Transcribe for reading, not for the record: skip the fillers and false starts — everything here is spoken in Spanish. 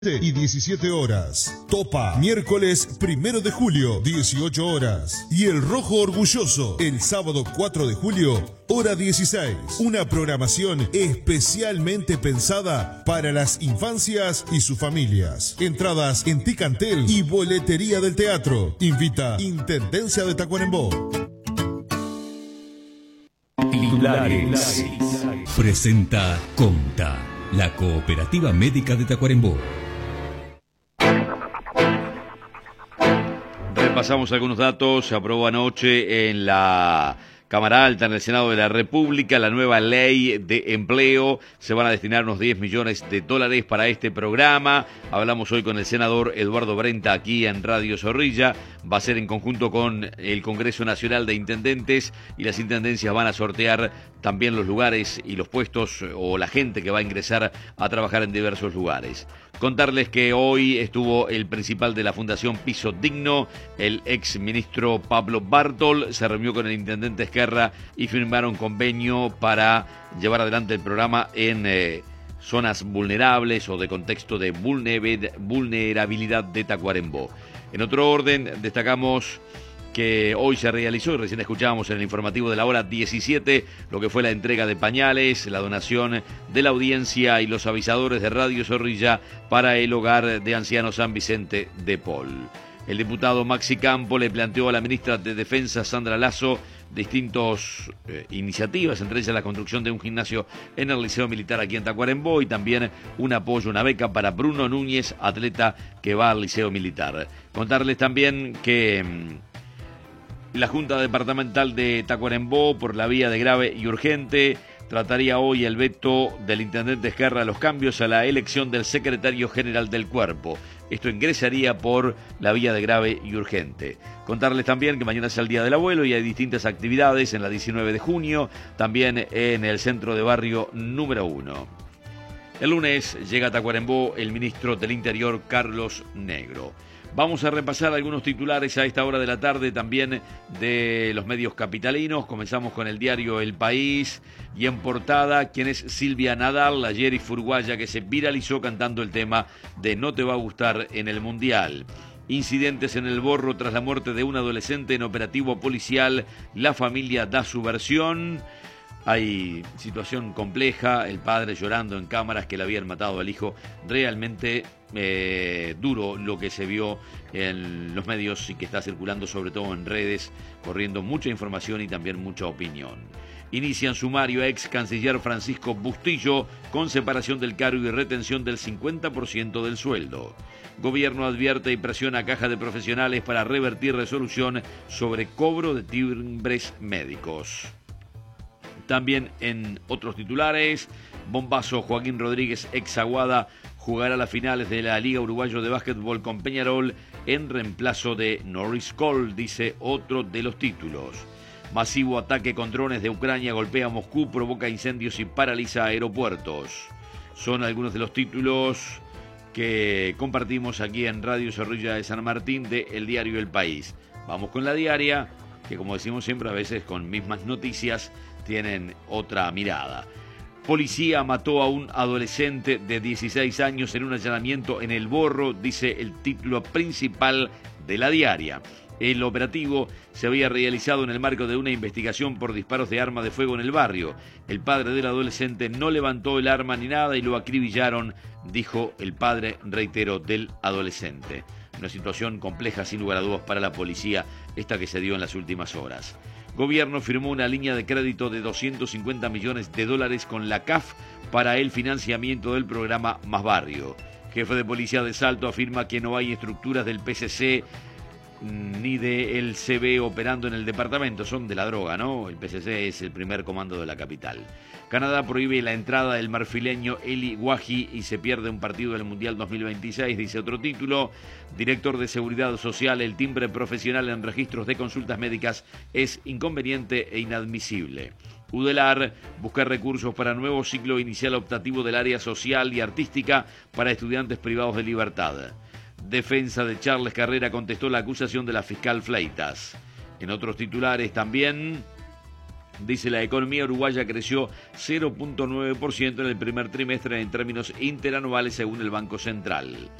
y 17 horas. Topa, miércoles 1 de julio, 18 horas. Y el Rojo Orgulloso, el sábado 4 de julio, hora 16. Una programación especialmente pensada para las infancias y sus familias. Entradas en Ticantel y Boletería del Teatro. Invita Intendencia de Tacuarembó. Titulares. Presenta Conta, la Cooperativa Médica de Tacuarembó. Repasamos algunos datos. Se aprobó anoche en la Cámara Alta, en el Senado de la República, la nueva ley de empleo. Se van a destinar unos 10 millones de dólares para este programa. Hablamos hoy con el senador Eduardo Brenta aquí en Radio Zorrilla. Va a ser en conjunto con el Congreso Nacional de Intendentes, y las intendencias van a sortear también los lugares y los puestos o la gente que va a ingresar a trabajar en diversos lugares. Contarles que hoy estuvo el principal de la Fundación Piso Digno, el ex ministro Pablo Bartol. Se reunió con el intendente Esquerra y firmaron convenio para llevar adelante el programa en zonas vulnerables o de contexto de vulnerabilidad de Tacuarembó. En otro orden, destacamos que hoy se realizó, y recién escuchábamos en el informativo de la hora 17, lo que fue la entrega de pañales, la donación de la audiencia y los avisadores de Radio Zorrilla para el hogar de ancianos San Vicente de Paul. El diputado Maxi Campo le planteó a la ministra de Defensa, Sandra Lasso, distintas iniciativas, entre ellas la construcción de un gimnasio en el Liceo Militar aquí en Tacuarembó, y también un apoyo, una beca para Bruno Núñez, atleta que va al Liceo Militar. Contarles también que la Junta Departamental de Tacuarembó, por la vía de grave y urgente, trataría hoy el veto del intendente Esquerra a los cambios a la elección del secretario general del cuerpo. Esto ingresaría por la vía de grave y urgente. Contarles también que mañana es el Día del Abuelo y hay distintas actividades en la 19 de junio, también en el centro de barrio número 1. El lunes llega a Tacuarembó el ministro del Interior, Carlos Negro. Vamos a repasar algunos titulares a esta hora de la tarde también de los medios capitalinos. Comenzamos con el diario El País, y en portada, quien es Silvia Nadal, la Jerry Furguaya, que se viralizó cantando el tema de No te va a gustar en el Mundial. Incidentes en el Borro tras la muerte de un adolescente en operativo policial. La familia da su versión. Hay situación compleja, el padre llorando en cámaras que le habían matado al hijo. Realmente duro lo que se vio en los medios y que está circulando sobre todo en redes, corriendo mucha información y también mucha opinión. Inician sumario a ex canciller Francisco Bustillo con separación del cargo y retención del 50% del sueldo. Gobierno advierte y presiona a Caja de Profesionales para revertir resolución sobre cobro de timbres médicos. También en otros titulares, bombazo: Joaquín Rodríguez, ex Aguada, jugará las finales de la Liga Uruguayo de Básquetbol con Peñarol en reemplazo de Norris Cole, dice otro de los títulos. Masivo ataque con drones de Ucrania golpea Moscú, provoca incendios y paraliza aeropuertos. Son algunos de los títulos que compartimos aquí en Radio Zorrilla de San Martín de El Diario El País. Vamos con la diaria, que como decimos siempre, a veces con mismas noticias tienen otra mirada. Policía mató a un adolescente de 16 años en un allanamiento en El Borro, dice el título principal de la diaria. El operativo se había realizado en el marco de una investigación por disparos de arma de fuego en el barrio. El padre del adolescente no levantó el arma ni nada y lo acribillaron, dijo el padre, reiteró, del adolescente. Una situación compleja, sin lugar a dudas, para la policía, esta que se dio en las últimas horas. Gobierno firmó una línea de crédito de 250 millones de dólares con la CAF para el financiamiento del programa Más Barrio. Jefe de policía de Salto afirma que no hay estructuras del PCC ni del CB operando en el departamento. Son de la droga, ¿no? El PCC es el primer comando de la capital. Canadá prohíbe la entrada del marfileño Eli Wahi y se pierde un partido del Mundial 2026, dice otro título. Director de Seguridad Social, el timbre profesional en registros de consultas médicas es inconveniente e inadmisible. UDELAR busca recursos para nuevo ciclo inicial optativo del área social y artística para estudiantes privados de libertad. Defensa de Charles Carrera contestó la acusación de la fiscal Fleitas. En otros titulares también, Dice, la economía uruguaya creció 0.9% en el primer trimestre en términos interanuales según el Banco Central.